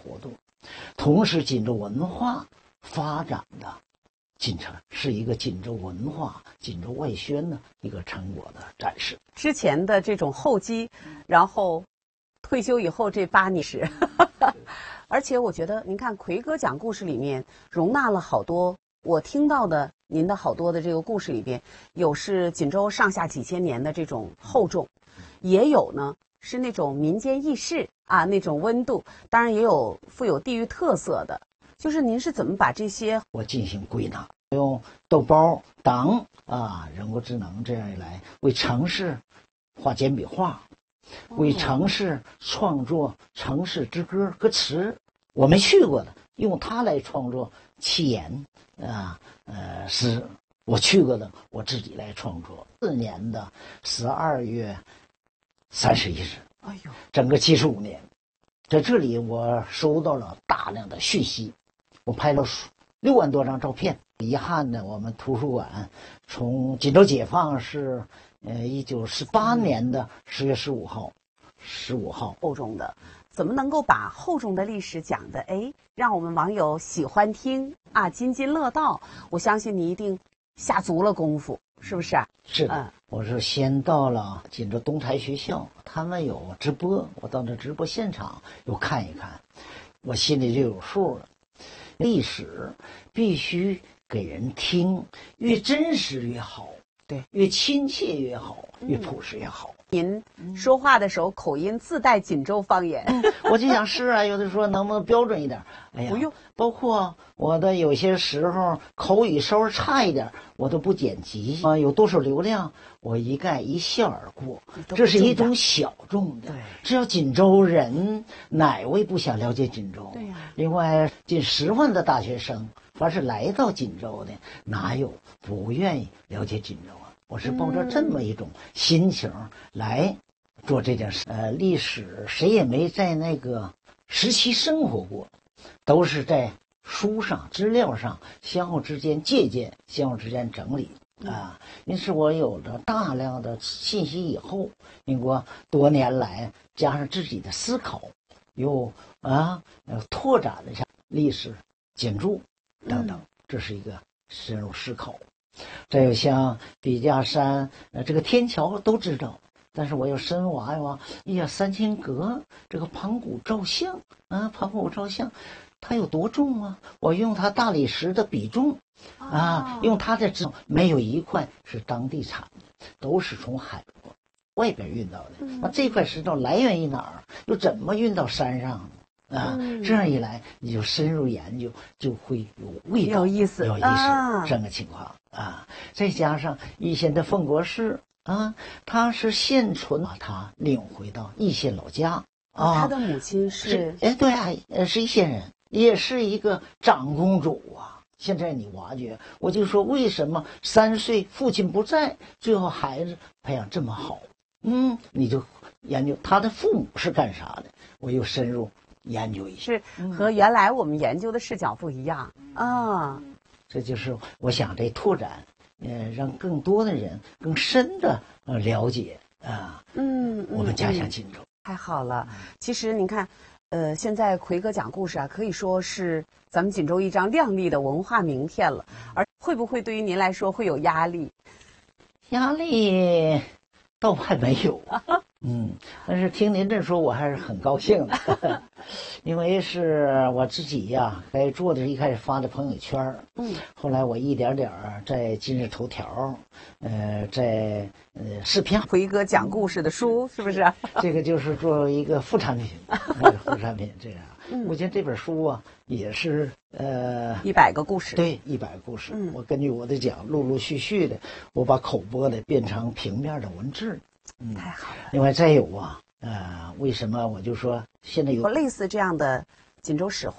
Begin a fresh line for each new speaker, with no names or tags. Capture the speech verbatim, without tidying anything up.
活动。同时，锦州文化发展的进程是一个锦州文化、锦州外宣的一个成果的展示。
之前的这种厚积，然后退休以后这八年是，而且我觉得，您看奎哥讲故事里面容纳了好多我听到的您的好多的这个故事里边，有是锦州上下几千年的这种厚重，也有呢是那种民间轶事啊那种温度，当然也有富有地域特色的。就是您是怎么把这些
我进行归纳，用豆包、党啊、人工智能这样一来为城市画简笔画，为城市创作城市之歌歌词。我没去过的，用它来创作七言啊呃诗。我去过的，我自己来创作。四年的十二月三十一日，
哎呦，
整个七十五年，在这里我收到了大量的讯息，我拍了六万多张照片。遗憾的，我们图书馆从锦州解放是呃一九四八年的十月十五号，十五号
厚重的，怎么能够把厚重的历史讲的哎，让我们网友喜欢听啊，津津乐道？我相信你一定下足了功夫，是不是啊？
是的，嗯、我是先到了锦州东台学校，他们有直播，我到那直播现场又看一看，我心里就有数了。历史必须给人听，越真实越好，
对，
越亲切越好，越朴实越好。
您说话的时候口音自带锦州方言，
嗯、我就想是啊，有的说能不能标准一点？哎呀，
不用。
包括我的有些时候口语稍微差一点，我都不剪辑啊，有多少流量，我一概一笑而过。这是一种小众的，只要锦州人哪位不想了解锦州？
对呀、
啊。另外，近十万的大学生，凡是来到锦州的，哪有不愿意了解锦州啊？我是抱着这么一种心情来做这件事。呃，历史谁也没在那个时期生活过，都是在书上、资料上相互之间借鉴、相互之间整理啊。因此，我有了大量的信息以后，经过多年来加上自己的思考，又啊呃拓展了一下历史、建筑等等，这是一个深入思考。再有像笔架山，呃，这个天桥都知道，但是我又深挖一挖，哎呀，三清阁这个盘古照相啊，盘古照相，它有多重啊？我用它大理石的比重啊，用它的质，没有一块是当地产的，都是从海外边运到的。那这块石头来源于哪儿？又怎么运到山上呢？啊，这样一来你就深入研究，就会有味道，
有意思，
有意思，啊、这个情况啊。再加上易县的凤国市啊，他是现存，把他领回到易县老家啊。
他的母亲是，
哎，对啊，呃，是易县人，也是一个长公主啊。现在你挖掘，我就说为什么三岁父亲不在，最后孩子培养这么好？嗯，你就研究他的父母是干啥的，我又深入研究一下，
是和原来我们研究的视角不一样啊、嗯。
这就是我想这拓展，呃，让更多的人更深的呃了解啊，
嗯，
我们家乡锦州、
嗯、太好了。其实您看，呃，现在奎哥讲故事啊，可以说是咱们锦州一张亮丽的文化名片了。而会不会对于您来说会有压力？
压力倒还没有。嗯，但是听您这说，我还是很高兴的，因为是我自己呀，该做的是一开始发的朋友圈，嗯，后来我一点点在今日头条，呃，在呃视频，
奎哥讲故事的书、嗯、是不是？
这个就是作为一个副产品，副产品这样。嗯，目前这本书啊，也是呃
一百个故事，
对，一百个故事。嗯，我根据我的讲，陆陆续续的，我把口播的变成平面的文字。
嗯，太好了。
另外再有啊，呃，为什么我就说现在有
类似这样的锦州史话